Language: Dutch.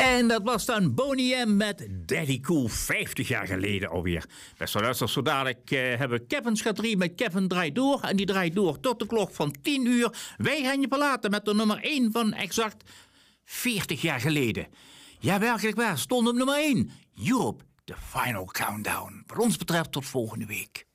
En dat was dan Boney M met Daddy Cool, 50 jaar geleden alweer. Beste luisteraars, zo dadelijk hebben we Kevin Schatterie met Kevin Draait Door. En die draait door tot de klok van 10 uur. Wij gaan je verlaten met de nummer 1 van exact 40 jaar geleden. Ja, werkelijk waar, stond op nummer 1. Europe, The Final Countdown. Wat ons betreft tot volgende week.